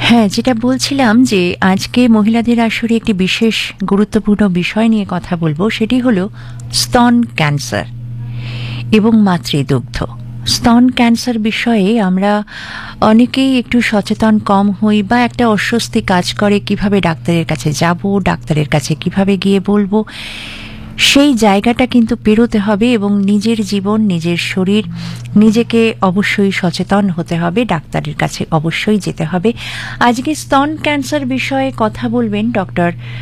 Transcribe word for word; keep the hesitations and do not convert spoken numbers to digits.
হ্যাঁ, যেটা বলছিলাম যে আজকে মহিলাদের আসরে একটি বিশেষ গুরুত্বপূর্ণ বিষয় নিয়ে কথা বলবো, সেটি হলো স্তন ক্যান্সার এবং মাতৃদুগ্ধ। স্তন ক্যান্সার বিষয়ে আমরা অনেকেই একটু সচেতন কম হই, বা একটা অস্বস্তি কাজ করে কিভাবে ডাক্তারের কাছে যাব, ডাক্তারের কাছে কিভাবে গিয়ে বলবো। সেই জায়গাটা কিন্তু পেরোতে হবে এবং নিজের জীবন, নিজের শরীর, নিজেকে অবশ্যই সচেতন হতে হবে, ডাক্তারের কাছে অবশ্যই যেতে হবে। আজকে স্তন ক্যান্সার বিষয়ে কথা বলবেন ডক্টর